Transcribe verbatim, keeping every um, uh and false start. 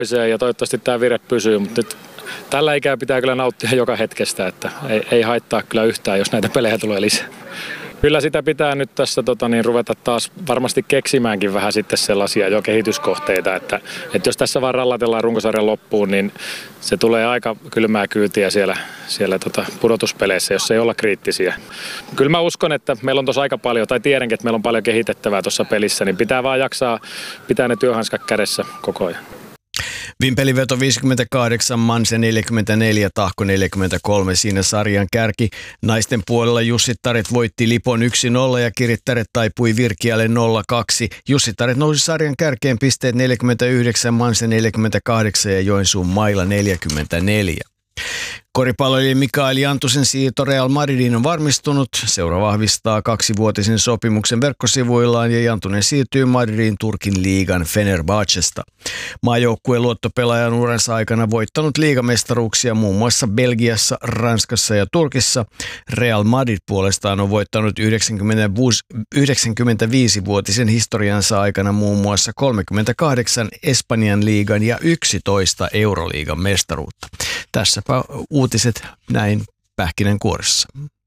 Ja toivottavasti tämä vire pysyy, mutta nyt tällä ikää pitää kyllä nauttia joka hetkestä, että ei, ei haittaa kyllä yhtään, jos näitä pelejä tulee lisää. Kyllä sitä pitää nyt tässä tota, niin, ruveta taas varmasti keksimäänkin vähän sitten sellaisia jo kehityskohteita, että, että jos tässä vaan rallatellaan runkosarjan loppuun, niin se tulee aika kylmää kyytiä siellä, siellä tota, pudotuspeleissä, jos ei olla kriittisiä. Kyllä mä uskon, että meillä on tuossa aika paljon, tai tiedänkin, että meillä on paljon kehitettävää tuossa pelissä, niin pitää vaan jaksaa pitää ne työhanskat kädessä koko ajan. Vimpeliveto viisikymmentäkahdeksan, Manse neljäkymmentäneljä, Tahko neljäkymmentäkolme, siinä sarjan kärki. Naisten puolella Jussittaret voitti Lipon yksi nolla ja Kirittäret taipui Virkialle nolla kaksi. Jussittaret nousi sarjan kärkeen pisteet neljäkymmentäyhdeksän, Manse neljäkymmentäkahdeksan ja Joensuun Maila neljäkymmentäneljä. Koripalloilija Mikael Jantusen siirto Real Madridiin on varmistunut. Seura vahvistaa kaksivuotisen sopimuksen verkkosivuillaan ja Jantunen siirtyy Madridiin Turkin liigan Fenerbahcesta. Maajoukkueen luottopelaajan uransa aikana voittanut liigamestaruuksia muun muassa Belgiassa, Ranskassa ja Turkissa. Real Madrid puolestaan on voittanut yhdeksänkymmentäviisivuotisen historiansa aikana muun muassa kolmekymmentäkahdeksan Espanjan liigan ja yksitoista Euroliigan mestaruutta. Tässäpä uutiset näin pähkinänkuoressa.